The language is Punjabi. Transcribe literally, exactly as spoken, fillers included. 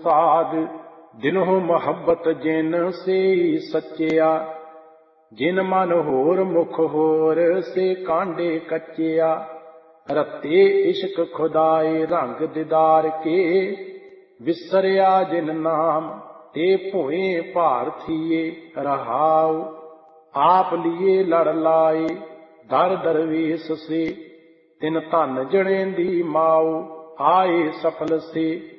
ਸਾਧ ਦਿਨੋਂ ਮੁਹੱਬਤ ਜਿਨ ਸੇ ਸੱਚਿਆ। ਜਿਨ ਮਨ ਹੋਰ ਮੁਖ ਹੋਰ ਸੇ ਕਾਂਡੇ ਕੱਚਿਆ। ਰਤੇ ਇਸ਼ਕ ਖੁਦਾਏ ਰੰਗ ਦਿਦਾਰ ਕੇ ਵਿਸਰਿਆ ਜਿਨ ਨਾਮ ਤੇ ਭੋਏ ਭਾਰਥੀਏ ਰਹਾਉ। ਆਪ ਲਿਏ ਲੜ ਲਾਏ ਦਰ ਦਰਵੇਸ ਸੇ ਤਿਨ ਧਨ ਜਣੇ ਦੀ ਮਾਉ ਆਏ ਸਫਲ ਸੇ।